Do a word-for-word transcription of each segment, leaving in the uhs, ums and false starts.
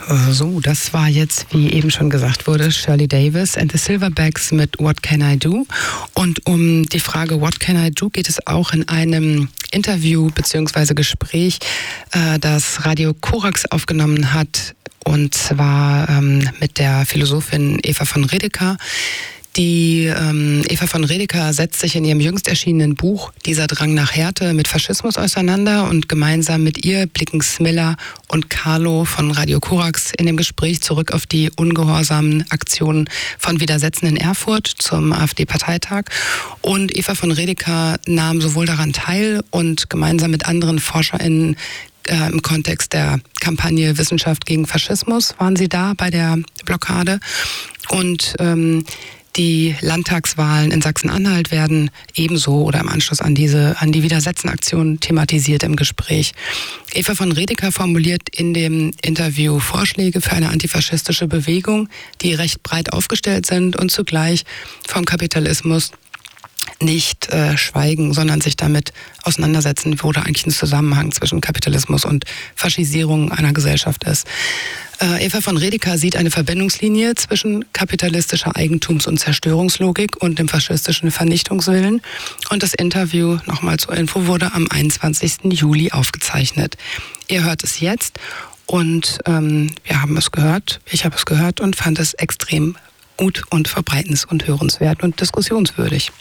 So, das war jetzt, wie eben schon gesagt wurde, Shirley Davis and the Silverbacks mit What Can I Do? Und um die Frage What Can I Do geht es auch in einem Interview bzw. Gespräch, äh, das Radio Korax aufgenommen hat, und zwar ähm, mit der Philosophin Eva von Redeker. Die ähm, Eva von Redeker setzt sich in ihrem jüngst erschienenen Buch Dieser Drang nach Härte mit Faschismus auseinander, und gemeinsam mit ihr blicken Smilla und Carlo von Radio Korax in dem Gespräch zurück auf die ungehorsamen Aktionen von Widersetzen in Erfurt zum AfD-Parteitag. Und Eva von Redeker nahm sowohl daran teil und gemeinsam mit anderen ForscherInnen äh, im Kontext der Kampagne Wissenschaft gegen Faschismus waren sie da bei der Blockade. Und ähm, die Landtagswahlen in Sachsen-Anhalt werden ebenso oder im Anschluss an diese, an die Widersetzenaktion thematisiert im Gespräch. Eva von Redeker formuliert in dem Interview Vorschläge für eine antifaschistische Bewegung, die recht breit aufgestellt sind und zugleich vom Kapitalismus nicht äh, schweigen, sondern sich damit auseinandersetzen, wo da eigentlich ein Zusammenhang zwischen Kapitalismus und Faschisierung einer Gesellschaft ist. Äh, Eva von Redeker sieht eine Verbindungslinie zwischen kapitalistischer Eigentums- und Zerstörungslogik und dem faschistischen Vernichtungswillen. Und das Interview, nochmal zur Info, wurde am einundzwanzigsten Juli aufgezeichnet. Ihr hört es jetzt und ähm, wir haben es gehört, ich habe es gehört und fand es extrem gut und verbreitens- und hörenswert und diskussionswürdig.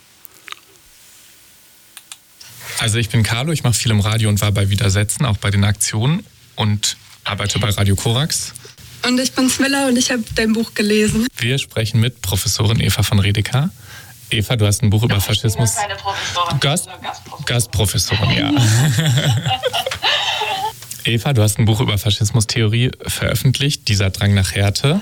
Also ich bin Carlo, ich mache viel im Radio und war bei Widersetzen, auch bei den Aktionen, und arbeite bei Radio Korax. Und ich bin Smilla und ich habe dein Buch gelesen. Wir sprechen mit Professorin Eva von Redeker. Eva, du hast ein Buch über Faschismus. Ich bin keine Professorin, Gast, Gastprofessorin. Gastprofessorin, ja. Eva, du hast ein Buch über Faschismustheorie veröffentlicht, Dieser Drang nach Härte.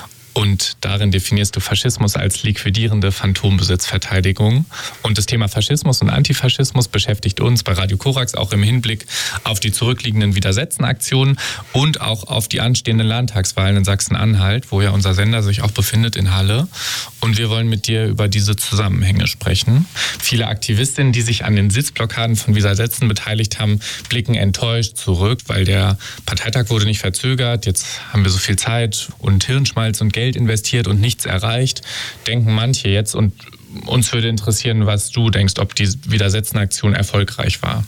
Und darin definierst du Faschismus als liquidierende Phantombesitzverteidigung. Und das Thema Faschismus und Antifaschismus beschäftigt uns bei Radio Korax auch im Hinblick auf die zurückliegenden Widersetzenaktionen und auch auf die anstehenden Landtagswahlen in Sachsen-Anhalt, wo ja unser Sender sich auch befindet in Halle. Und wir wollen mit dir über diese Zusammenhänge sprechen. Viele Aktivistinnen, die sich an den Sitzblockaden von Widersetzen beteiligt haben, blicken enttäuscht zurück, weil der Parteitag wurde nicht verzögert. Jetzt haben wir so viel Zeit und Hirnschmalz und Geld investiert und nichts erreicht, denken manche jetzt. Und uns würde interessieren, was du denkst, ob die Widersetzenaktion erfolgreich war.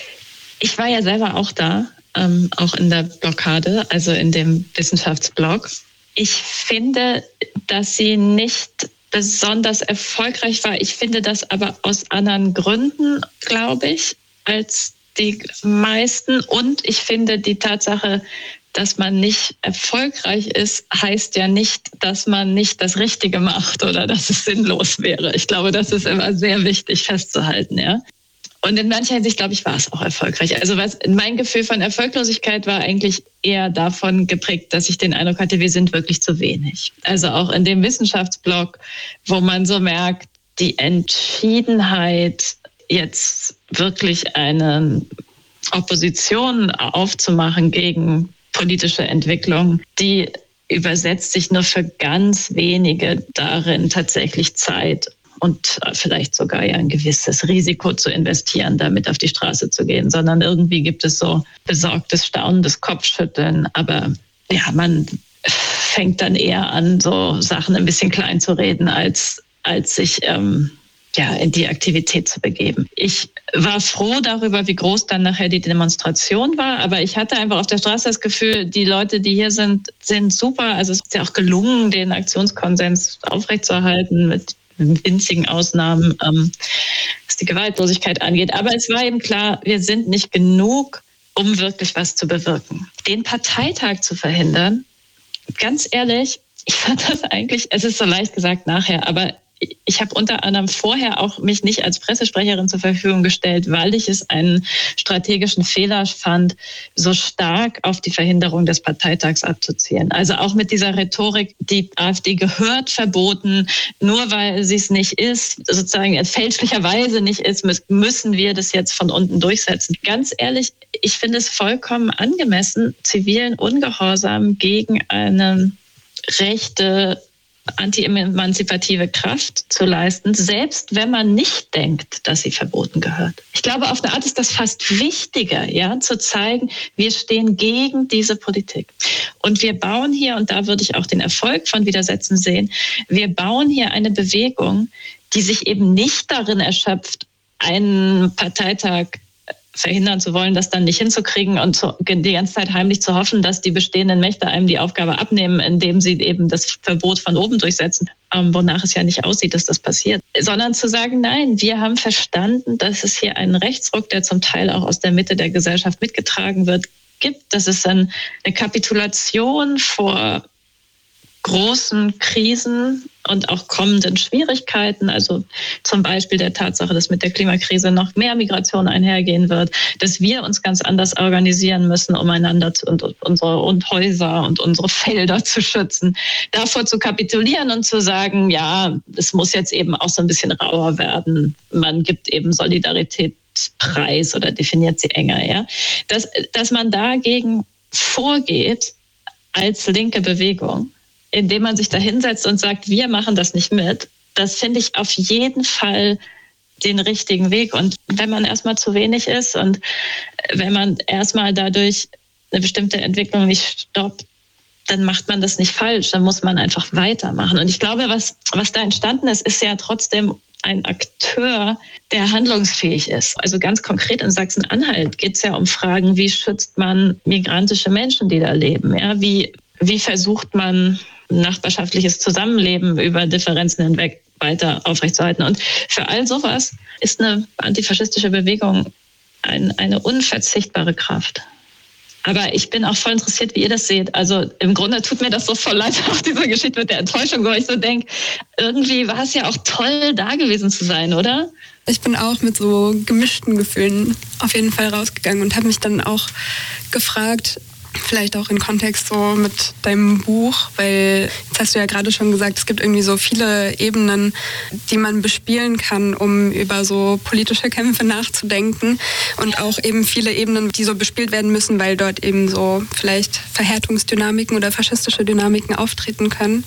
Ich war ja selber auch da, ähm, auch in der Blockade, also in dem Wissenschaftsblock. Ich finde, dass sie nicht besonders erfolgreich war. Ich finde das aber aus anderen Gründen, glaube ich, als die meisten. Und ich finde die Tatsache, dass man nicht erfolgreich ist, heißt ja nicht, dass man nicht das Richtige macht oder dass es sinnlos wäre. Ich glaube, das ist immer sehr wichtig festzuhalten, ja. Und in mancher Hinsicht, glaube ich, war es auch erfolgreich. Also was mein Gefühl von Erfolglosigkeit war eigentlich eher davon geprägt, dass ich den Eindruck hatte, wir sind wirklich zu wenig. Also auch in dem Wissenschaftsblock, wo man so merkt, die Entschiedenheit, jetzt wirklich eine Opposition aufzumachen gegen politische Entwicklung, die übersetzt sich nur für ganz wenige darin, tatsächlich Zeit und vielleicht sogar ja ein gewisses Risiko zu investieren, damit auf die Straße zu gehen, sondern irgendwie gibt es so besorgtes, staunendes Kopfschütteln. Aber ja, man fängt dann eher an, so Sachen ein bisschen klein zu reden, als, als sich ähm, ja, in die Aktivität zu begeben. Ich war froh darüber, wie groß dann nachher die Demonstration war, aber ich hatte einfach auf der Straße das Gefühl, die Leute, die hier sind, sind super. Also es ist ja auch gelungen, den Aktionskonsens aufrechtzuerhalten mit winzigen Ausnahmen, ähm, was die Gewaltlosigkeit angeht. Aber es war eben klar, wir sind nicht genug, um wirklich was zu bewirken. Den Parteitag zu verhindern, ganz ehrlich, ich fand das eigentlich, es ist so leicht gesagt nachher, aber ich habe unter anderem vorher auch mich nicht als Pressesprecherin zur Verfügung gestellt, weil ich es einen strategischen Fehler fand, so stark auf die Verhinderung des Parteitags abzuzielen. Also auch mit dieser Rhetorik, die AfD gehört verboten, nur weil sie es nicht ist, sozusagen fälschlicherweise nicht ist, müssen wir das jetzt von unten durchsetzen. Ganz ehrlich, ich finde es vollkommen angemessen, zivilen Ungehorsam gegen eine rechte anti-emanzipative Kraft zu leisten, selbst wenn man nicht denkt, dass sie verboten gehört. Ich glaube, auf eine Art ist das fast wichtiger, ja, zu zeigen, wir stehen gegen diese Politik. Und wir bauen hier, und da würde ich auch den Erfolg von Widersetzen sehen, wir bauen hier eine Bewegung, die sich eben nicht darin erschöpft, einen Parteitag verhindern zu wollen, das dann nicht hinzukriegen und zu, die ganze Zeit heimlich zu hoffen, dass die bestehenden Mächte einem die Aufgabe abnehmen, indem sie eben das Verbot von oben durchsetzen, ähm, wonach es ja nicht aussieht, dass das passiert. Sondern zu sagen, nein, wir haben verstanden, dass es hier einen Rechtsruck, der zum Teil auch aus der Mitte der Gesellschaft mitgetragen wird, gibt. Das ist ein, eine Kapitulation vor großen Krisen und auch kommenden Schwierigkeiten, also zum Beispiel der Tatsache, dass mit der Klimakrise noch mehr Migration einhergehen wird, dass wir uns ganz anders organisieren müssen, um einander zu, und, unsere und Häuser und unsere Felder zu schützen, davor zu kapitulieren und zu sagen, ja, es muss jetzt eben auch so ein bisschen rauer werden. Man gibt eben Solidaritätspreis oder definiert sie enger, ja. Dass, dass man dagegen vorgeht als linke Bewegung, indem man sich da hinsetzt und sagt, wir machen das nicht mit, das finde ich auf jeden Fall den richtigen Weg. Und wenn man erstmal zu wenig ist und wenn man erstmal dadurch eine bestimmte Entwicklung nicht stoppt, dann macht man das nicht falsch, dann muss man einfach weitermachen. Und ich glaube, was, was da entstanden ist, ist ja trotzdem ein Akteur, der handlungsfähig ist. Also ganz konkret in Sachsen-Anhalt geht es ja um Fragen, wie schützt man migrantische Menschen, die da leben? Ja, wie, wie versucht man nachbarschaftliches Zusammenleben über Differenzen hinweg weiter aufrechtzuerhalten. Und für all sowas ist eine antifaschistische Bewegung ein, eine unverzichtbare Kraft. Aber ich bin auch voll interessiert, wie ihr das seht. Also im Grunde tut mir das so voll leid, auch diese Geschichte mit der Enttäuschung, wo ich so denke, irgendwie war es ja auch toll, da gewesen zu sein, oder? Ich bin auch mit so gemischten Gefühlen auf jeden Fall rausgegangen und habe mich dann auch gefragt, vielleicht auch in Kontext so mit deinem Buch, weil jetzt hast du ja gerade schon gesagt, es gibt irgendwie so viele Ebenen, die man bespielen kann, um über so politische Kämpfe nachzudenken und auch eben viele Ebenen, die so bespielt werden müssen, weil dort eben so vielleicht Verhärtungsdynamiken oder faschistische Dynamiken auftreten können.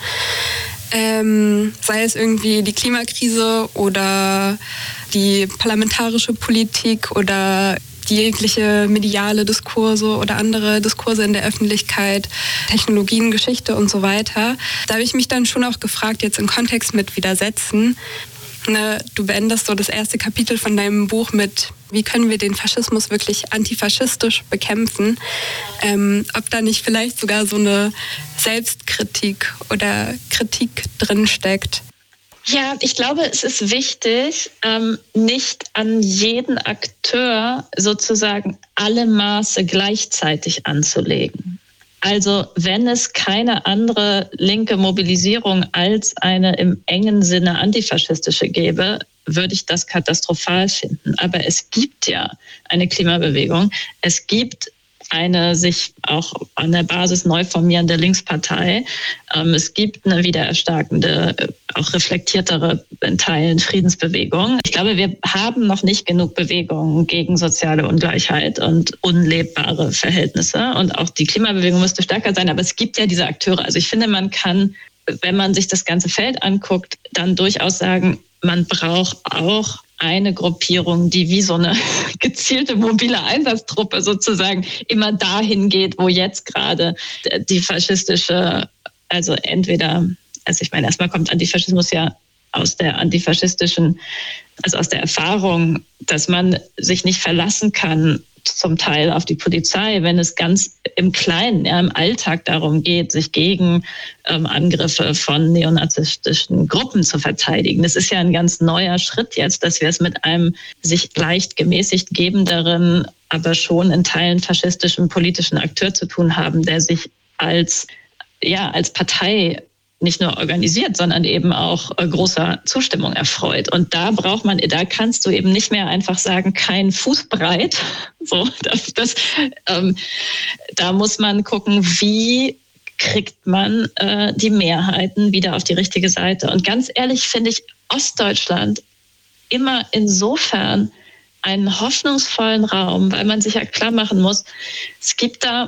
Ähm, sei es irgendwie die Klimakrise oder die parlamentarische Politik oder die jegliche mediale Diskurse oder andere Diskurse in der Öffentlichkeit, Technologien, Geschichte und so weiter. Da habe ich mich dann schon auch gefragt, jetzt im Kontext mit Widersetzen, ne, du beendest so das erste Kapitel von deinem Buch mit, wie können wir den Faschismus wirklich antifaschistisch bekämpfen, ähm, ob da nicht vielleicht sogar so eine Selbstkritik oder Kritik drin steckt. Ja, ich glaube, es ist wichtig, ähm, nicht an jeden Akteur sozusagen alle Maße gleichzeitig anzulegen. Also wenn es keine andere linke Mobilisierung als eine im engen Sinne antifaschistische gäbe, würde ich das katastrophal finden. Aber es gibt ja eine Klimabewegung, es gibt eine sich auch an der Basis neu formierende Linkspartei. Ähm, es gibt eine wiedererstarkende, auch reflektiertere in Teilen Friedensbewegung. Ich glaube, wir haben noch nicht genug Bewegungen gegen soziale Ungleichheit und unlebbare Verhältnisse. Und auch die Klimabewegung müsste stärker sein. Aber es gibt ja diese Akteure. Also ich finde, man kann, wenn man sich das ganze Feld anguckt, dann durchaus sagen, man braucht auch eine Gruppierung, die wie so eine gezielte mobile Einsatztruppe sozusagen immer dahin geht, wo jetzt gerade die faschistische, also entweder, also ich meine, erstmal kommt Antifaschismus ja aus der antifaschistischen, also aus der Erfahrung, dass man sich nicht verlassen kann, zum Teil auf die Polizei, wenn es ganz im Kleinen, ja, im Alltag darum geht, sich gegen ähm, Angriffe von neonazistischen Gruppen zu verteidigen. Das ist ja ein ganz neuer Schritt jetzt, dass wir es mit einem sich leicht gemäßigt gebenderen, aber schon in Teilen faschistischen politischen Akteur zu tun haben, der sich als, ja, als Partei nicht nur organisiert, sondern eben auch äh, großer Zustimmung erfreut. Und da braucht man, da kannst du eben nicht mehr einfach sagen, kein Fuß breit. So, das, das, ähm, da muss man gucken, wie kriegt man äh, die Mehrheiten wieder auf die richtige Seite. Und ganz ehrlich finde ich Ostdeutschland immer insofern einen hoffnungsvollen Raum, weil man sich ja klar machen muss, es gibt da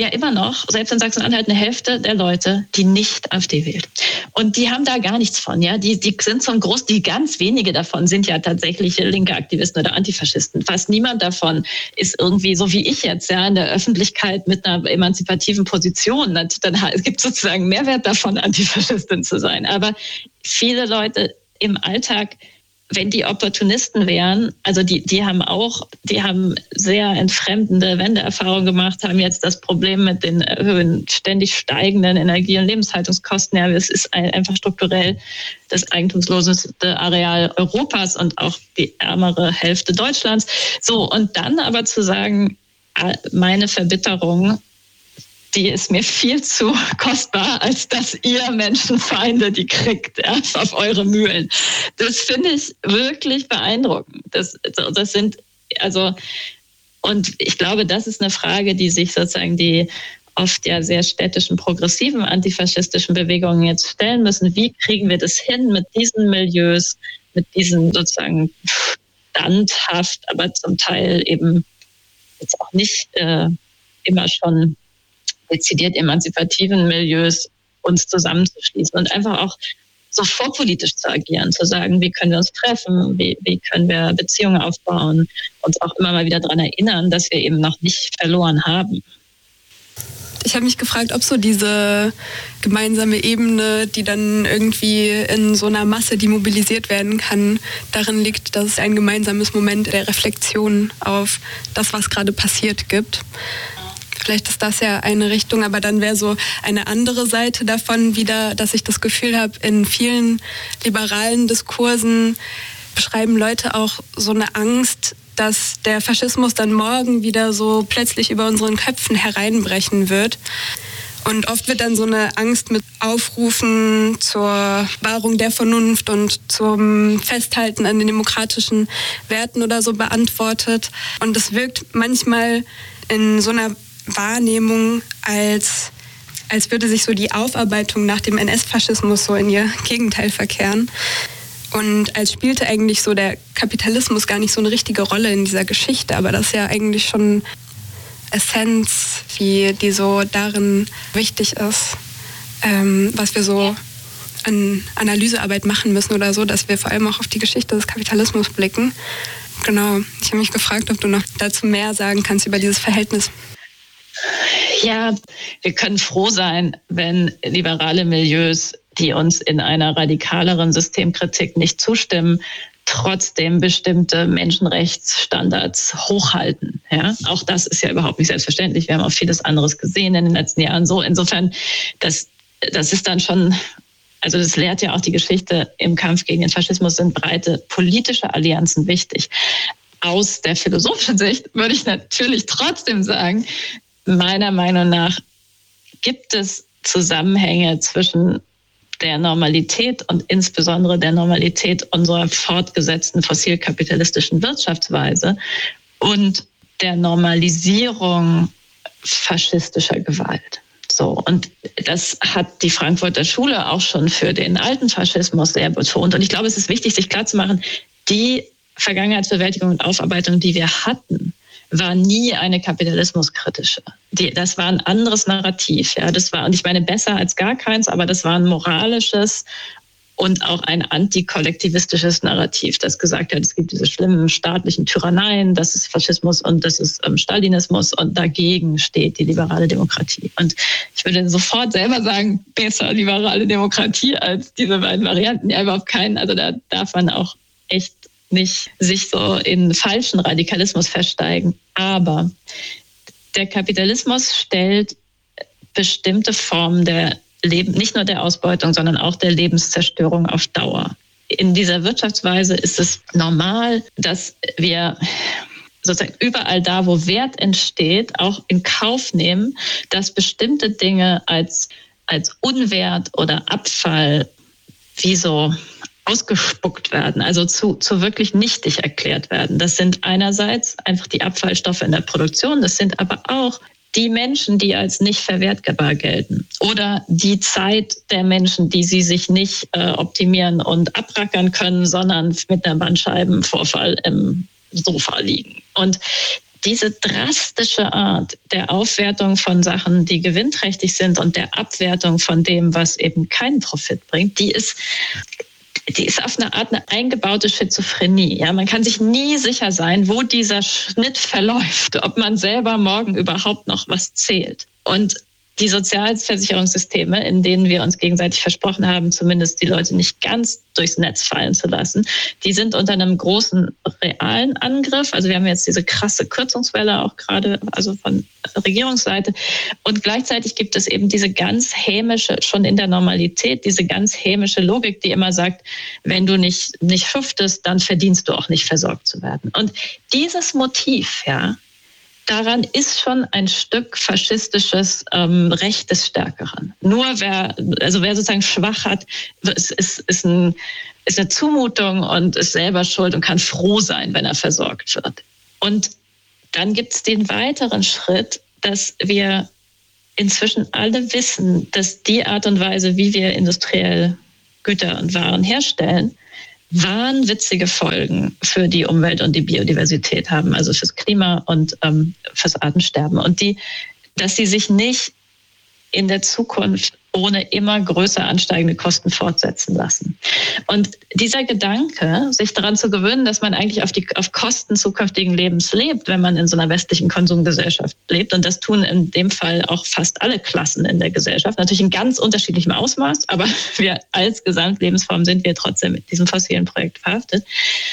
ja immer noch, selbst in Sachsen-Anhalt, eine Hälfte der Leute, die nicht AfD wählt. Und die haben da gar nichts von. Ja, Die, die sind zum Groß, die ganz wenige davon sind ja tatsächlich linke Aktivisten oder Antifaschisten. Fast niemand davon ist irgendwie, so wie ich jetzt, ja, in der Öffentlichkeit mit einer emanzipativen Position. Dann, es gibt sozusagen Mehrwert davon, Antifaschistin zu sein. Aber viele Leute im Alltag, wenn die Opportunisten wären, also die, die haben auch, die haben sehr entfremdende Wendeerfahrungen gemacht, haben jetzt das Problem mit den Höhen, ständig steigenden Energie- und Lebenshaltungskosten. Ja, es ist einfach strukturell das eigentumsloseste Areal Europas und auch die ärmere Hälfte Deutschlands. So, und dann aber zu sagen, meine Verbitterung, die ist mir viel zu kostbar, als dass ihr Menschenfeinde die kriegt, ja, auf eure Mühlen. Das finde ich wirklich beeindruckend. Das, das sind, also, und ich glaube, das ist eine Frage, die sich sozusagen die oft ja sehr städtischen, progressiven, antifaschistischen Bewegungen jetzt stellen müssen. Wie kriegen wir das hin mit diesen Milieus, mit diesen sozusagen standhaft, aber zum Teil eben jetzt auch nicht äh, immer schon dezidiert emanzipativen Milieus uns zusammenzuschließen und einfach auch so vorpolitisch zu agieren, zu sagen, wie können wir uns treffen, wie, wie können wir Beziehungen aufbauen, uns auch immer mal wieder daran erinnern, dass wir eben noch nicht verloren haben. Ich habe mich gefragt, ob so diese gemeinsame Ebene, die dann irgendwie in so einer Masse demobilisiert werden kann, darin liegt, dass es ein gemeinsames Moment der Reflexion auf das, was gerade passiert, gibt. Vielleicht ist das ja eine Richtung, aber dann wäre so eine andere Seite davon wieder, dass ich das Gefühl habe, in vielen liberalen Diskursen beschreiben Leute auch so eine Angst, dass der Faschismus dann morgen wieder so plötzlich über unseren Köpfen hereinbrechen wird. Und oft wird dann so eine Angst mit Aufrufen zur Wahrung der Vernunft und zum Festhalten an den demokratischen Werten oder so beantwortet. Und es wirkt manchmal in so einer Wahrnehmung, als, als würde sich so die Aufarbeitung nach dem N S-Faschismus so in ihr Gegenteil verkehren. Und als spielte eigentlich so der Kapitalismus gar nicht so eine richtige Rolle in dieser Geschichte, aber das ist ja eigentlich schon Essenz, wie die so darin wichtig ist, ähm, was wir so an Analysearbeit machen müssen oder so, dass wir vor allem auch auf die Geschichte des Kapitalismus blicken. Genau, ich habe mich gefragt, ob du noch dazu mehr sagen kannst über dieses Verhältnis. Ja, wir können froh sein, wenn liberale Milieus, die uns in einer radikaleren Systemkritik nicht zustimmen, trotzdem bestimmte Menschenrechtsstandards hochhalten. Ja, auch das ist ja überhaupt nicht selbstverständlich. Wir haben auch vieles anderes gesehen in den letzten Jahren. So, insofern, das, das ist dann schon, also das lehrt ja auch die Geschichte, im Kampf gegen den Faschismus sind breite politische Allianzen wichtig. Aus der philosophischen Sicht würde ich natürlich trotzdem sagen, meiner Meinung nach gibt es Zusammenhänge zwischen der Normalität und insbesondere der Normalität unserer fortgesetzten fossilkapitalistischen Wirtschaftsweise und der Normalisierung faschistischer Gewalt. So, und das hat die Frankfurter Schule auch schon für den alten Faschismus sehr betont. Und ich glaube, es ist wichtig, sich klarzumachen, die Vergangenheitsbewältigung und Aufarbeitung, die wir hatten, war nie eine kapitalismuskritische. Die, das war ein anderes Narrativ. Ja, das war, und ich meine, besser als gar keins, aber das war ein moralisches und auch ein antikollektivistisches Narrativ, das gesagt hat, es gibt diese schlimmen staatlichen Tyranneien, das ist Faschismus und das ist ähm, Stalinismus und dagegen steht die liberale Demokratie. Und ich würde sofort selber sagen, besser liberale Demokratie als diese beiden Varianten. Ja, überhaupt keinen. Also da darf man auch echt nicht sich so in falschen Radikalismus versteigen. Aber der Kapitalismus stellt bestimmte Formen der Leben, nicht nur der Ausbeutung, sondern auch der Lebenszerstörung auf Dauer. In dieser Wirtschaftsweise ist es normal, dass wir sozusagen überall da, wo Wert entsteht, auch in Kauf nehmen, dass bestimmte Dinge als, als Unwert oder Abfall wie so ausgespuckt werden, also zu, zu wirklich nichtig erklärt werden. Das sind einerseits einfach die Abfallstoffe in der Produktion, das sind aber auch die Menschen, die als nicht verwertbar gelten oder die Zeit der Menschen, die sie sich nicht äh, optimieren und abrackern können, sondern mit einer Bandscheibenvorfall im Sofa liegen. Und diese drastische Art der Aufwertung von Sachen, die gewinnträchtig sind und der Abwertung von dem, was eben keinen Profit bringt, die ist, die ist auf eine Art eine eingebaute Schizophrenie. Ja, man kann sich nie sicher sein, wo dieser Schnitt verläuft, ob man selber morgen überhaupt noch was zählt. Und die Sozialversicherungssysteme, in denen wir uns gegenseitig versprochen haben, zumindest die Leute nicht ganz durchs Netz fallen zu lassen, die sind unter einem großen realen Angriff. Also wir haben jetzt diese krasse Kürzungswelle auch gerade, also von Regierungsseite. Und gleichzeitig gibt es eben diese ganz hämische, schon in der Normalität, diese ganz hämische Logik, die immer sagt, wenn du nicht, nicht schuftest, dann verdienst du auch nicht versorgt zu werden. Und dieses Motiv, ja, daran ist schon ein Stück faschistisches ähm, Recht des Stärkeren. Nur wer, also wer sozusagen schwach hat, ist, ist, ist, ein, ist eine Zumutung und ist selber schuld und kann froh sein, wenn er versorgt wird. Und dann gibt es den weiteren Schritt, dass wir inzwischen alle wissen, dass die Art und Weise, wie wir industriell Güter und Waren herstellen, wahnwitzige Folgen für die Umwelt und die Biodiversität haben, also fürs Klima und ähm, fürs Artensterben. Und die, dass sie sich nicht in der Zukunft ohne immer größer ansteigende Kosten fortsetzen lassen. Und dieser Gedanke, sich daran zu gewöhnen, dass man eigentlich auf die auf Kosten zukünftigen Lebens lebt, wenn man in so einer westlichen Konsumgesellschaft lebt, und das tun in dem Fall auch fast alle Klassen in der Gesellschaft, natürlich in ganz unterschiedlichem Ausmaß, aber wir als Gesamtlebensform sind wir trotzdem mit diesem fossilen Projekt verhaftet.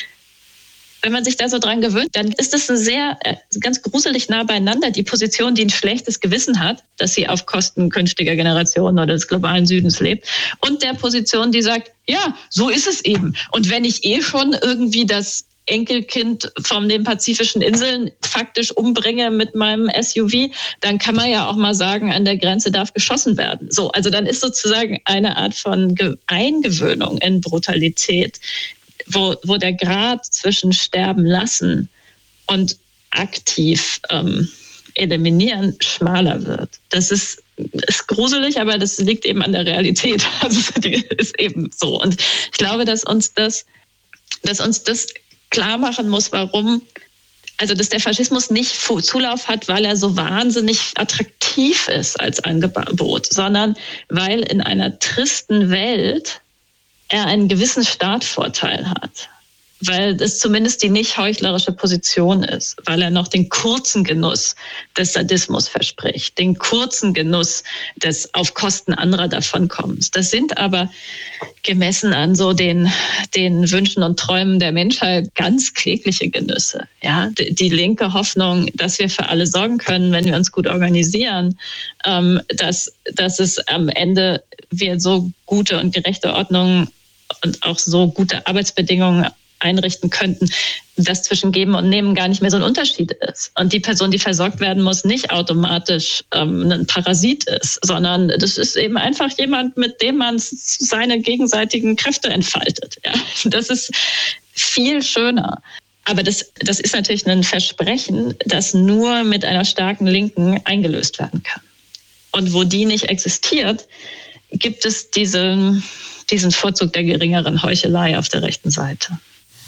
Wenn man sich da so dran gewöhnt, dann ist es ein sehr, ganz gruselig nah beieinander, die Position, die ein schlechtes Gewissen hat, dass sie auf Kosten künftiger Generationen oder des globalen Südens lebt, und der Position, die sagt, ja, so ist es eben. Und wenn ich eh schon irgendwie das Enkelkind von den pazifischen Inseln faktisch umbringe mit meinem S U V, dann kann man ja auch mal sagen, an der Grenze darf geschossen werden. So, also dann ist sozusagen eine Art von Eingewöhnung in Brutalität, Wo, wo der Grad zwischen sterben lassen und aktiv ähm, eliminieren schmaler wird. Das ist, ist gruselig, aber das liegt eben an der Realität. Also das ist eben so. Und ich glaube, dass uns das, dass uns das klar machen muss, warum, also dass der Faschismus nicht Zulauf hat, weil er so wahnsinnig attraktiv ist als Angebot, sondern weil in einer tristen Welt er einen gewissen Startvorteil hat, weil es zumindest die nicht heuchlerische Position ist, weil er noch den kurzen Genuss des Sadismus verspricht, den kurzen Genuss des auf Kosten anderer Davonkommens. Das sind aber gemessen an so den, den Wünschen und Träumen der Menschheit ganz klägliche Genüsse. Ja, die, die linke Hoffnung, dass wir für alle sorgen können, wenn wir uns gut organisieren, ähm, dass, dass es am Ende wir so gute und gerechte Ordnungen und auch so gute Arbeitsbedingungen einrichten könnten, dass zwischen Geben und Nehmen gar nicht mehr so ein Unterschied ist. Und die Person, die versorgt werden muss, nicht automatisch ähm, ein Parasit ist, sondern das ist eben einfach jemand, mit dem man seine gegenseitigen Kräfte entfaltet. Ja, das ist viel schöner. Aber das, das ist natürlich ein Versprechen, das nur mit einer starken Linken eingelöst werden kann. Und wo die nicht existiert, gibt es diese, diesen Vorzug der geringeren Heuchelei auf der rechten Seite.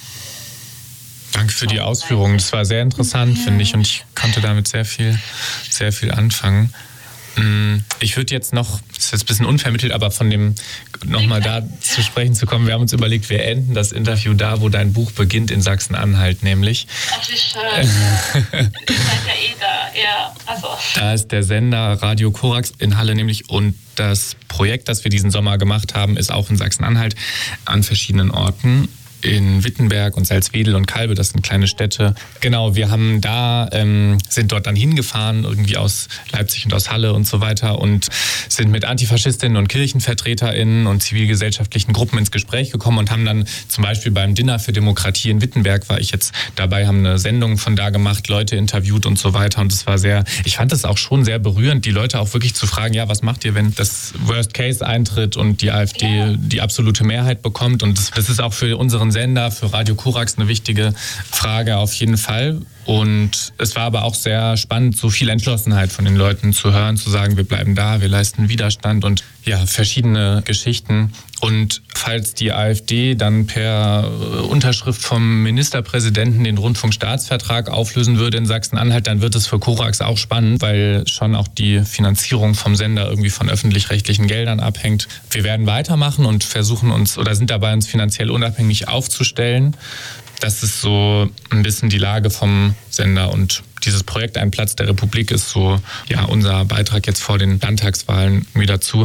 Danke für die Ausführungen. Das war sehr interessant, finde ich, und ich konnte damit sehr viel, sehr viel anfangen. Ich würde jetzt noch, das ist jetzt ein bisschen unvermittelt, aber von dem nochmal da zu sprechen zu kommen. Wir haben uns überlegt, wir enden das Interview da, wo dein Buch beginnt, in Sachsen-Anhalt nämlich. Ach, wie schön. Ihr seid ja eh da, ja. Also. Da ist der Sender Radio Korax in Halle nämlich, und das Projekt, das wir diesen Sommer gemacht haben, ist auch in Sachsen-Anhalt an verschiedenen Orten. In Wittenberg und Salzwedel und Kalbe, das sind kleine Städte. Genau, wir haben da, ähm, sind dort dann hingefahren, irgendwie aus Leipzig und aus Halle und so weiter, und sind mit Antifaschistinnen und KirchenvertreterInnen und zivilgesellschaftlichen Gruppen ins Gespräch gekommen und haben dann zum Beispiel beim Dinner für Demokratie in Wittenberg, war ich jetzt dabei, haben eine Sendung von da gemacht, Leute interviewt und so weiter, und es war sehr, ich fand es auch schon sehr berührend, die Leute auch wirklich zu fragen, ja, was macht ihr, wenn das Worst Case eintritt und die AfD ja. die absolute Mehrheit bekommt, und das, das ist auch für unseren Sender, für Radio Korax eine wichtige Frage auf jeden Fall. Und es war aber auch sehr spannend, so viel Entschlossenheit von den Leuten zu hören, zu sagen, wir bleiben da, wir leisten Widerstand und ja, verschiedene Geschichten. Und falls die AfD dann per Unterschrift vom Ministerpräsidenten den Rundfunkstaatsvertrag auflösen würde in Sachsen-Anhalt, dann wird es für Korax auch spannend, weil schon auch die Finanzierung vom Sender irgendwie von öffentlich-rechtlichen Geldern abhängt. Wir werden weitermachen und versuchen uns oder sind dabei, uns finanziell unabhängig aufzustellen. Das ist so ein bisschen die Lage vom Sender, und dieses Projekt Ein Platz der Republik ist so ja unser Beitrag jetzt vor den Landtagswahlen wieder zu.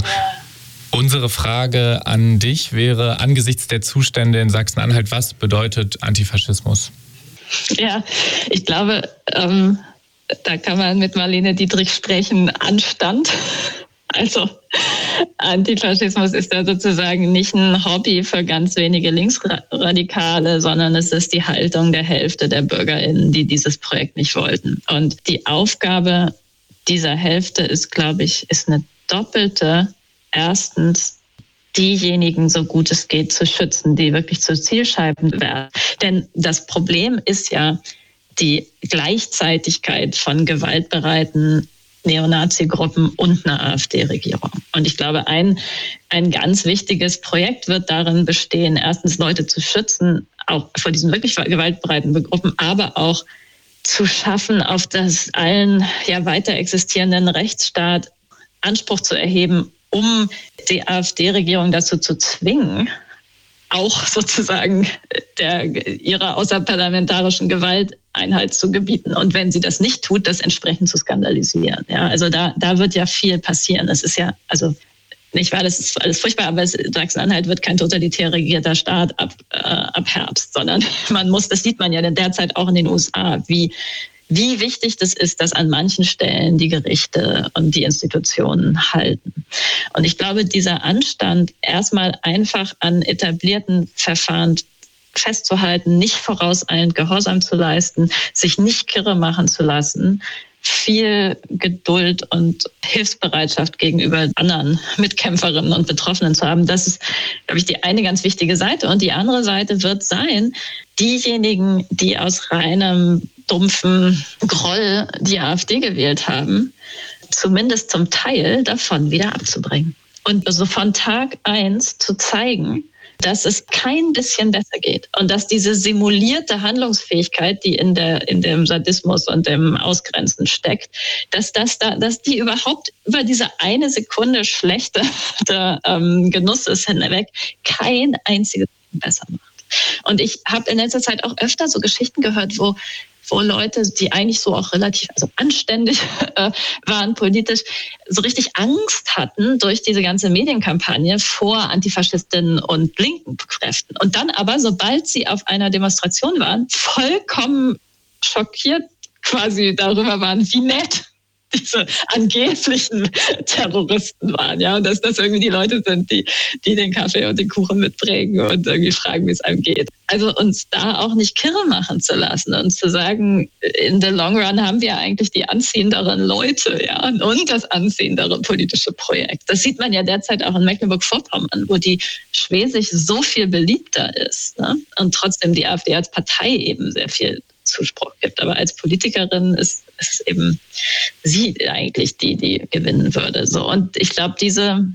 Unsere Frage an dich wäre, angesichts der Zustände in Sachsen-Anhalt, was bedeutet Antifaschismus? Ja, ich glaube, ähm, da kann man mit Marlene Dietrich sprechen, Anstand. Also Antifaschismus ist ja sozusagen nicht ein Hobby für ganz wenige Linksradikale, sondern es ist die Haltung der Hälfte der BürgerInnen, die dieses Projekt nicht wollten. Und die Aufgabe dieser Hälfte ist, glaube ich, ist eine doppelte. Erstens, diejenigen, so gut es geht, zu schützen, die wirklich zu Zielscheiben werden. Denn das Problem ist ja die Gleichzeitigkeit von gewaltbereiten Neonazi-Gruppen und einer AfD-Regierung. Und ich glaube, ein, ein ganz wichtiges Projekt wird darin bestehen, erstens Leute zu schützen, auch vor diesen wirklich gewaltbereiten Gruppen, aber auch zu schaffen, auf das allen ja weiter existierenden Rechtsstaat Anspruch zu erheben, um die AfD-Regierung dazu zu zwingen, auch sozusagen der, ihrer außerparlamentarischen Gewalt Einhalt zu gebieten. Und wenn sie das nicht tut, das entsprechend zu skandalisieren. Ja, also da, da wird ja viel passieren. Es ist ja, also nicht wahr, das ist alles furchtbar, aber Sachsen-Anhalt wird kein totalitär regierter Staat ab, äh, ab Herbst, sondern man muss, das sieht man ja derzeit auch in den U S A, wie Wie wichtig das ist, dass an manchen Stellen die Gerichte und die Institutionen halten. Und ich glaube, dieser Anstand, erstmal einfach an etablierten Verfahren festzuhalten, nicht vorauseilend Gehorsam zu leisten, sich nicht kirre machen zu lassen, viel Geduld und Hilfsbereitschaft gegenüber anderen Mitkämpferinnen und Betroffenen zu haben. Das ist, glaube ich, die eine ganz wichtige Seite. Und die andere Seite wird sein, diejenigen, die aus reinem dumpfen Groll die AfD gewählt haben, zumindest zum Teil davon wieder abzubringen. Und also von Tag eins zu zeigen, dass es kein bisschen besser geht und dass diese simulierte Handlungsfähigkeit, die in der in dem Sadismus und dem Ausgrenzen steckt, dass das da, dass die überhaupt über diese eine Sekunde schlechter ähm, Genusses hinweg kein einziges besser macht. Und ich habe in letzter Zeit auch öfter so Geschichten gehört, wo wo Leute, die eigentlich so auch relativ also anständig äh, waren politisch, so richtig Angst hatten durch diese ganze Medienkampagne vor Antifaschistinnen und linken Kräften. Und dann aber, sobald sie auf einer Demonstration waren, vollkommen schockiert quasi darüber waren, wie nett diese angeblichen Terroristen waren, ja, und dass das irgendwie die Leute sind, die, die den Kaffee und den Kuchen mitbringen und irgendwie fragen, wie es einem geht. Also uns da auch nicht kirre machen zu lassen und zu sagen, in the long run haben wir eigentlich die anziehenderen Leute, ja, und das anziehendere politische Projekt. Das sieht man ja derzeit auch in Mecklenburg-Vorpommern, wo die Schwesig so viel beliebter ist, ne? Und trotzdem die AfD als Partei eben sehr viel Zuspruch gibt. Aber als Politikerin ist es eben sie eigentlich die, die gewinnen würde. So. Und ich glaube, diese,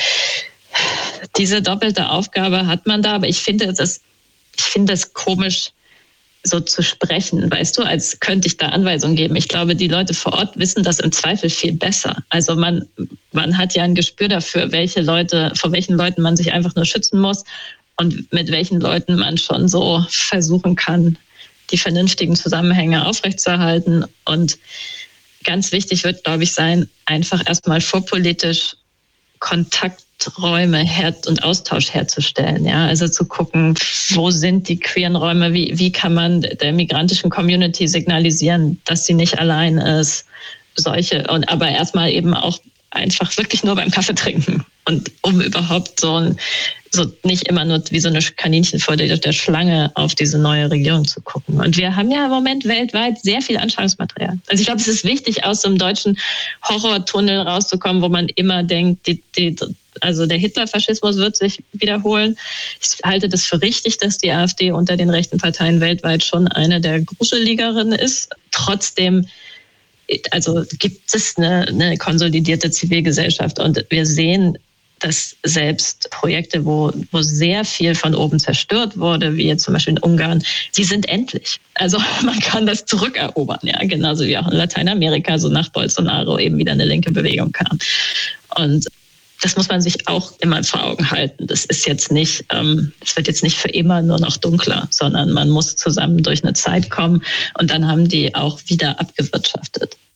diese doppelte Aufgabe hat man da. Aber ich finde das, ich finde das komisch, so zu sprechen, weißt du, als könnte ich da Anweisungen geben. Ich glaube, die Leute vor Ort wissen das im Zweifel viel besser. Also man, man hat ja ein Gespür dafür, welche Leute, vor welchen Leuten man sich einfach nur schützen muss und mit welchen Leuten man schon so versuchen kann, die vernünftigen Zusammenhänge aufrechtzuerhalten. Und ganz wichtig wird, glaube ich, sein, einfach erstmal vorpolitisch Kontakträume her- und Austausch herzustellen. Ja? Also zu gucken, wo sind die queeren Räume, wie, wie kann man der migrantischen Community signalisieren, dass sie nicht allein ist. Solche, und aber erstmal eben auch einfach wirklich nur beim Kaffee trinken. Und um überhaupt so ein so nicht immer nur wie so eine Kaninchen vor der, der Schlange auf diese neue Regierung zu gucken. Und wir haben ja im Moment weltweit sehr viel Anschauungsmaterial. Also ich glaube, es ist wichtig, aus so einem deutschen Horrortunnel rauszukommen, wo man immer denkt, die, die, also der Hitlerfaschismus wird sich wiederholen. Ich halte das für richtig, dass die AfD unter den rechten Parteien weltweit schon eine der Gruseligeren ist. Trotzdem also gibt es eine, eine konsolidierte Zivilgesellschaft und wir sehen dass selbst Projekte, wo, wo sehr viel von oben zerstört wurde, wie jetzt zum Beispiel in Ungarn, die sind endlich. Also man kann das zurückerobern, ja, genauso wie auch in Lateinamerika, so nach Bolsonaro eben wieder eine linke Bewegung kam. Und das muss man sich auch immer vor Augen halten. Das ist jetzt nicht, ähm, es wird jetzt nicht für immer nur noch dunkler, sondern man muss zusammen durch eine Zeit kommen und dann haben die auch wieder abgewirtschaftet.